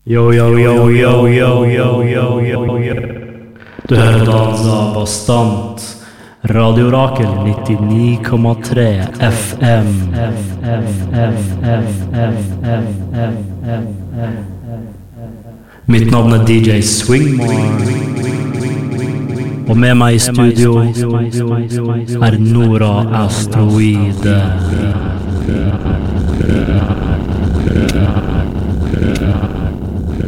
Yo, yo, yo, yo, yo, yo, yo, yo, yo. Du hører dansa bastant. Radio Rakel 99,3 FM. Mitt navn er DJ Swingmar. Og med meg i studio er Nora Asteroide.